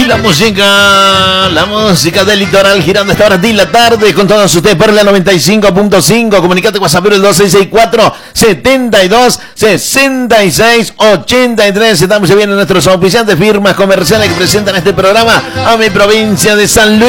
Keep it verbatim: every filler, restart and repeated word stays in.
la música, la música del litoral girando esta hora de la tarde con todos ustedes por la noventa y cinco punto cinco. Comunicate WhatsApp el dos seis seis cuatro, setenta y dos, sesenta y seis, ochenta y tres. Estamos bien en nuestros auspiciantes, firmas comerciales que presentan este programa a mi provincia de San Luis.